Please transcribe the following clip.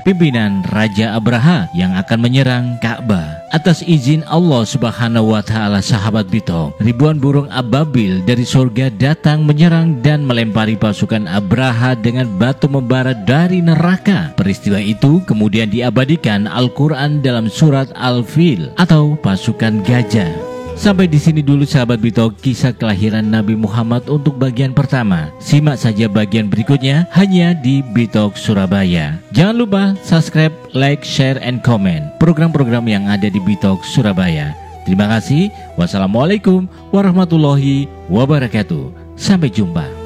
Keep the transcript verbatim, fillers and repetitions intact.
adalah pimpinan Raja Abraha yang akan menyerang Ka'bah. Atas izin Allah Subhanahu wa Ta'ala, sahabat Bitok, ribuan burung ababil dari surga datang menyerang dan melempari pasukan Abraha dengan batu membara dari neraka. Peristiwa itu kemudian diabadikan Al-Quran dalam surat Al-Fil atau pasukan gajah. Sampai di sini dulu sahabat Bitok kisah kelahiran Nabi Muhammad untuk bagian pertama. Simak saja bagian berikutnya hanya di Bitok Surabaya. Jangan lupa subscribe, like, share, and comment program-program yang ada di Bitok Surabaya. Terima kasih. Wassalamualaikum warahmatullahi wabarakatuh. Sampai jumpa.